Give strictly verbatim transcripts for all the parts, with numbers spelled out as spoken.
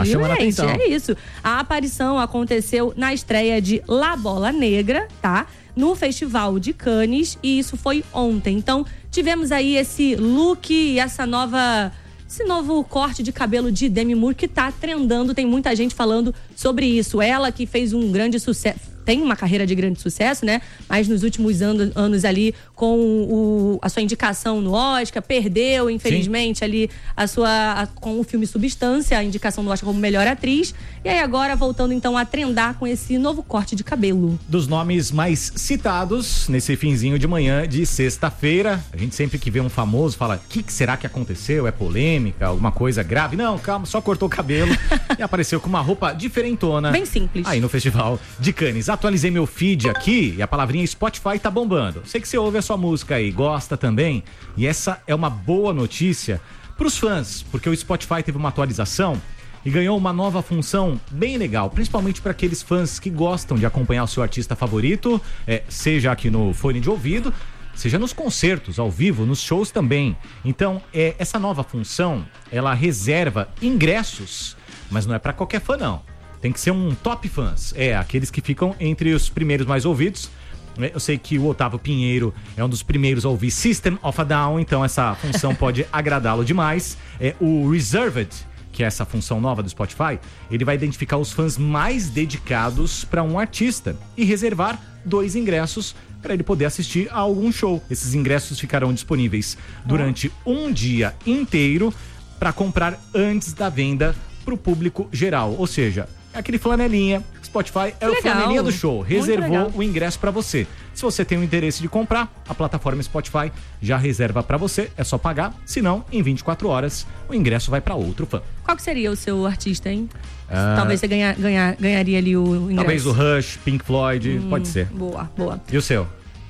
Tá chamando a atenção. É isso. A aparição aconteceu na estreia de La Bola Negra, tá? No Festival de Cannes, e isso foi ontem. Então, tivemos aí esse look e essa nova... Esse novo corte de cabelo de Demi Moore que tá trendando, tem muita gente falando sobre isso. Ela que fez um grande sucesso, tem uma carreira de grande sucesso, né? Mas nos últimos anos, anos ali, com o, a sua indicação no Oscar, perdeu, infelizmente, Sim. ali a sua, a, com o filme Substância, a indicação no Oscar como melhor atriz. E aí agora, voltando então a trendar com esse novo corte de cabelo. Dos nomes mais citados nesse finzinho de manhã de sexta-feira, a gente sempre que vê um famoso fala, o que, que será que aconteceu? É polêmica? Alguma coisa grave? Não, calma, só cortou o cabelo e apareceu com uma roupa diferentona. Bem simples. Aí no Festival de Cannes. Atualizei meu feed aqui e a palavrinha Spotify tá bombando. Sei que você ouve a sua música aí, gosta também. E essa é uma boa notícia pros fãs, porque o Spotify teve uma atualização e ganhou uma nova função bem legal, principalmente para aqueles fãs que gostam de acompanhar o seu artista favorito, é, seja aqui no fone de ouvido, seja nos concertos, ao vivo, nos shows também. Então, é, essa nova função, ela reserva ingressos, mas não é para qualquer fã não. Tem que ser um top fãs, é, aqueles que ficam entre os primeiros mais ouvidos. Eu sei que o Otávio Pinheiro é um dos primeiros a ouvir System of a Down, então essa função pode agradá-lo demais. É, o Reserved, que é essa função nova do Spotify, ele vai identificar os fãs mais dedicados para um artista e reservar dois ingressos para ele poder assistir a algum show. Esses ingressos ficarão disponíveis durante um dia inteiro para comprar antes da venda para o público geral, ou seja, aquele flanelinha, Spotify é o flanelinha do show, reservou o ingresso para você. Se você tem o interesse de comprar, a plataforma Spotify já reserva para você, é só pagar, senão em vinte e quatro horas o ingresso vai para outro fã. Qual que seria o seu artista, hein? Ah, talvez você ganha, ganha, ganharia ali o ingresso. Talvez o Rush, Pink Floyd, hum, pode ser. Boa, boa. E o seu?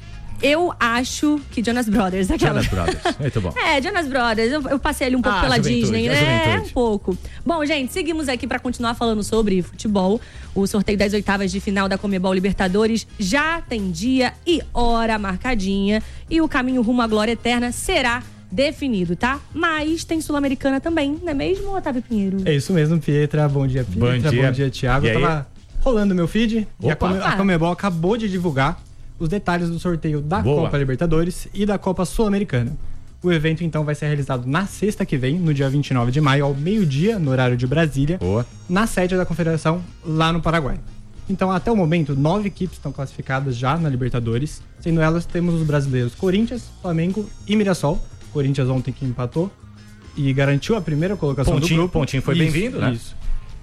Eu acho que Jonas Brothers, aquela. Jonas Brothers, muito bom. É, Jonas Brothers, eu, eu passei ali um pouco ah, pela Disney, né? É, um pouco. Bom, gente, seguimos aqui pra continuar falando sobre futebol. O sorteio das oitavas de final da Conmebol Libertadores já tem dia e hora marcadinha. E o caminho rumo à glória eterna será definido, tá? Mas tem Sul-Americana também, não é mesmo, Otávio Pinheiro? É isso mesmo, Pietra. Bom dia, Pietra. Bom dia, Bom dia Thiago. Eu tava rolando meu feed Opa. e a, Come, a Conmebol acabou de divulgar os detalhes do sorteio da Boa. Copa Libertadores e da Copa Sul-Americana. O evento, então, vai ser realizado na sexta que vem, no dia vinte e nove de maio, ao meio-dia, no horário de Brasília, Boa. na sede da Confederação, lá no Paraguai. Então, até o momento, nove equipes estão classificadas já na Libertadores, sendo elas, temos os brasileiros Corinthians, Flamengo e Mirassol. Corinthians ontem que empatou e garantiu a primeira colocação pontinho, do grupo. Pontinho foi bem-vindo, né? Isso.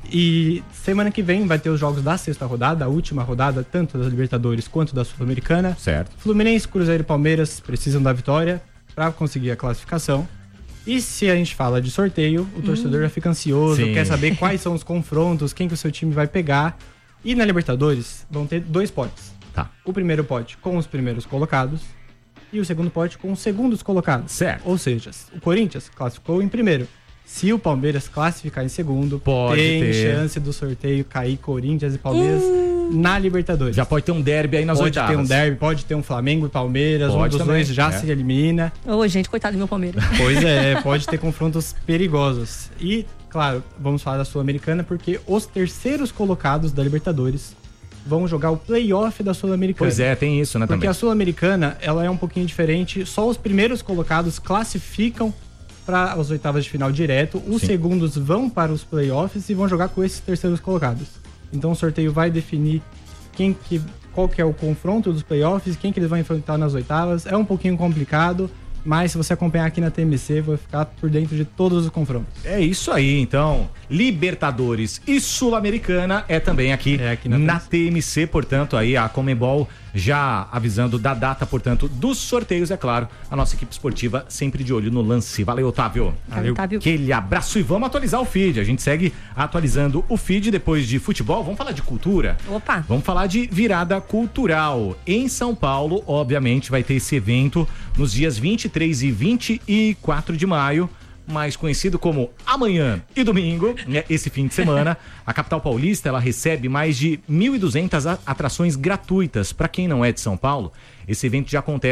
E semana que vem vai ter os jogos da sexta rodada, a última rodada, tanto da Libertadores quanto da Sul-Americana. Certo. Fluminense, Cruzeiro e Palmeiras precisam da vitória para conseguir a classificação. E se a gente fala de sorteio, o torcedor hum. já fica ansioso, Sim. quer saber quais são os confrontos, quem que o seu time vai pegar. E na Libertadores vão ter dois potes. Tá. O primeiro pote com os primeiros colocados e o segundo pote com os segundos colocados. Certo. Ou seja, o Corinthians classificou em primeiro. Se o Palmeiras classificar em segundo, pode tem ter. chance do sorteio cair Corinthians e Palmeiras hum. na Libertadores. Já pode ter um derby aí nas pode oitavas. Pode ter um derby, pode ter um Flamengo e Palmeiras, pode um dos também, dois já é. se elimina. Ô, gente, coitado do meu Palmeiras. Pois é, pode ter confrontos perigosos. E, claro, vamos falar da Sul-Americana, porque os terceiros colocados da Libertadores vão jogar o play-off da Sul-Americana. Pois é, tem isso, né, porque também. a Sul-Americana, ela é um pouquinho diferente, só os primeiros colocados classificam para as oitavas de final direto, os Sim. segundos vão para os playoffs e vão jogar com esses terceiros colocados. Então o sorteio vai definir quem que, qual que é o confronto dos playoffs, quem que eles vão enfrentar nas oitavas. É um pouquinho complicado, mas se você acompanhar aqui na T M C, vai ficar por dentro de todos os confrontos. É isso aí, então. Libertadores e Sul-Americana é também aqui, é aqui na, na T M C, portanto, aí a Conmebol já avisando da data, portanto, dos sorteios, é claro. A nossa equipe esportiva sempre de olho no lance. Valeu, Otávio. Valeu, Otávio. Aquele abraço e vamos atualizar o feed. A gente segue atualizando o feed depois de futebol. Vamos falar de cultura? Opa! Vamos falar de virada cultural. Em São Paulo, obviamente, vai ter esse evento nos dias vinte e três e vinte e quatro de maio, mais conhecido como amanhã e domingo, né, esse fim de semana. A capital paulista, ela recebe mais de mil e duzentas atrações gratuitas. Para quem não é de São Paulo, esse evento já acontece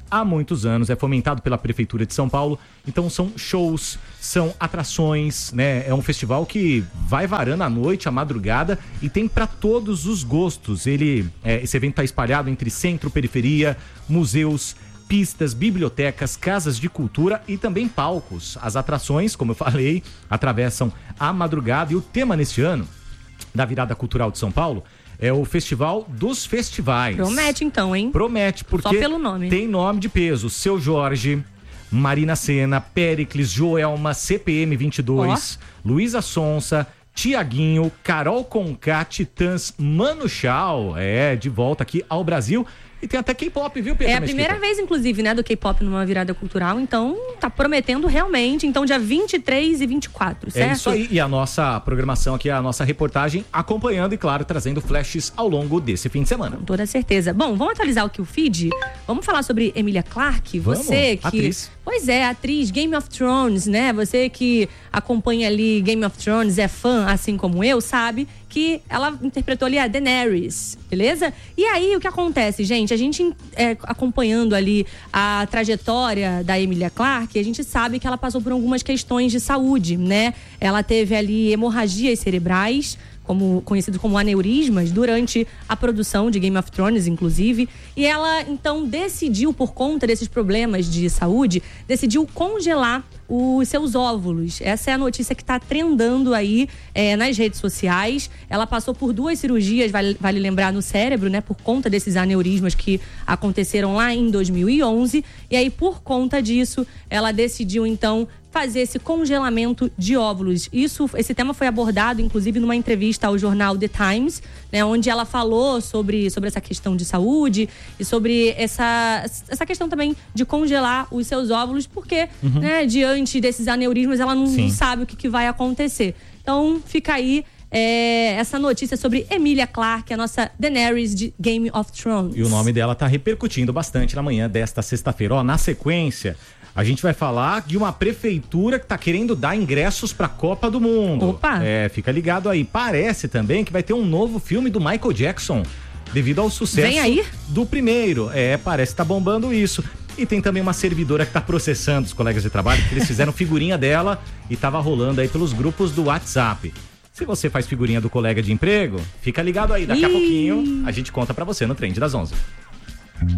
há muitos anos, é fomentado pela Prefeitura de São Paulo. Então são shows, são atrações, né? É um festival que vai varando a noite, a madrugada e tem para todos os gostos. Ele, é, esse evento está espalhado entre centro, periferia, museus, pistas, bibliotecas, casas de cultura e também palcos. As atrações, como eu falei, atravessam a madrugada e o tema neste ano da Virada Cultural de São Paulo é o Festival dos Festivais. Promete então, hein? Promete, porque só pelo nome. Tem nome de peso. Seu Jorge, Marina Sena, Péricles, Joelma, C P M vinte e dois, oh. Luísa Sonsa, Tiaguinho, Carol Conká, Titãs, Mano Chao, é, de volta aqui ao Brasil. E tem até K-pop, viu, Pedro? É a primeira vez, inclusive, né, do K-pop numa virada cultural, então tá prometendo realmente. Então, dia vinte e três e vinte e quatro, certo? É isso aí, e a nossa programação aqui, a nossa reportagem acompanhando e, claro, trazendo flashes ao longo desse fim de semana. Com toda certeza. Bom, vamos atualizar aqui o feed? Vamos falar sobre Emilia Clarke? Vamos, você que... atriz. Pois é, atriz, Game of Thrones, né? Você que acompanha ali Game of Thrones, é fã, assim como eu, sabe que ela interpretou ali a Daenerys, beleza? E aí, o que acontece, gente? A gente é, acompanhando ali a trajetória da Emilia Clarke, a gente sabe que ela passou por algumas questões de saúde, né? Ela teve ali hemorragias cerebrais, como, conhecido como aneurismas, durante a produção de Game of Thrones, inclusive. E ela, então, decidiu, por conta desses problemas de saúde, decidiu congelar os seus óvulos. Essa é a notícia que está trendando aí é, nas redes sociais. Ela passou por duas cirurgias, vale, vale lembrar, no cérebro, né? Por conta desses aneurismas que aconteceram lá em dois mil e onze. E aí, por conta disso, ela decidiu, então, fazer esse congelamento de óvulos. Isso, esse tema foi abordado, inclusive, numa entrevista ao jornal The Times, né, onde ela falou sobre, sobre essa questão de saúde e sobre essa, essa questão também de congelar os seus óvulos, porque, uhum. né, diante desses aneurismas, ela não, não sabe o que, que vai acontecer. Então, fica aí É, essa notícia sobre Emilia Clarke, a nossa Daenerys de Game of Thrones. E o nome dela tá repercutindo bastante na manhã desta sexta-feira. Ó, na sequência, a gente vai falar de uma prefeitura que tá querendo dar ingressos pra Copa do Mundo. Opa! É, fica ligado aí. Parece também que vai ter um novo filme do Michael Jackson, devido ao sucesso Vem aí? do primeiro. É, parece que tá bombando isso. E tem também uma servidora que tá processando os colegas de trabalho, que eles fizeram figurinha dela e tava rolando aí pelos grupos do WhatsApp. Se você faz figurinha do colega de emprego, fica ligado aí. Daqui a pouquinho a gente conta pra você no Trend das onze.